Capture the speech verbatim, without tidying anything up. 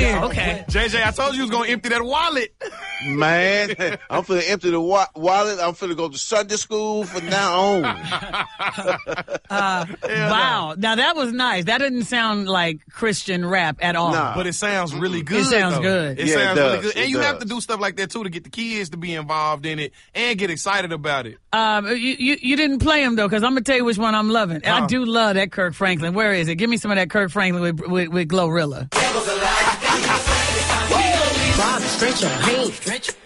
here. Okay. J J, I told you you was going to empty that wallet. Man, I'm finna empty the wa- wallet. I'm finna go to Sunday school from now on. uh, wow. Now, that was nice. That didn't sound like Christian rap at all. Nah. But it sounds really good. It sounds though. good. It Yeah, sounds it really does. good. And It you have does. to do stuff like that, too, to get the kids to be involved in it and get excited about it. Um, you, you, you didn't play him, though, because I'm going to tell you which one I'm loving. And Huh. I do love that Kirk Franklin. Where is it? Give me some of that Kirk Franklin with, with, with Glorilla. Bob, stretch your hand. Stretch.